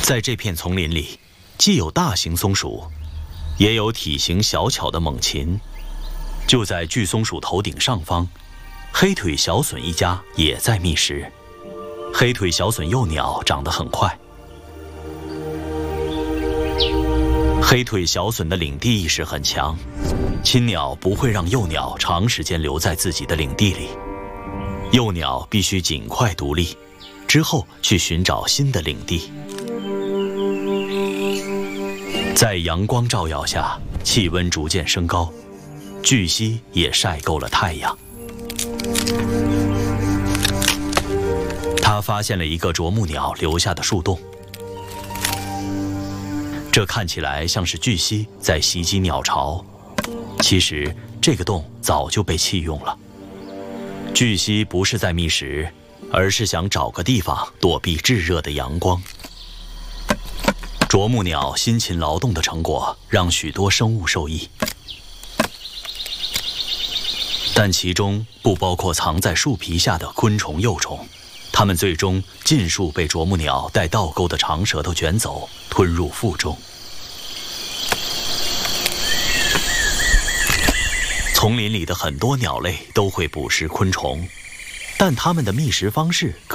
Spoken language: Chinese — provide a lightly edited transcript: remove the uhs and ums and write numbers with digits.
在这片丛林里，既有大型松鼠，也有体型小巧的猛禽。就在巨松鼠头顶上方，黑腿小隼一家也在觅食。黑腿小隼幼鸟长得很快。黑腿小隼的领地意识很强，亲鸟不会让幼鸟长时间留在自己的领地里，幼鸟必须尽快独立，之后去寻找新的领地。在阳光照耀下，气温逐渐升高，巨蜥也晒够了太阳。他发现了一个啄木鸟留下的树洞，这看起来像是巨蜥在袭击鸟巢，其实这个洞早就被弃用了。巨蜥不是在觅食，而是想找个地方躲避炙热的阳光。啄木鸟辛勤劳动的成果让许多生物受益，但其中不包括藏在树皮下的昆虫幼虫，它们最终尽数被啄木鸟带倒钩的长舌头卷走，吞入腹中。丛林里的很多鸟类都会捕食昆虫，但它们的觅食方式各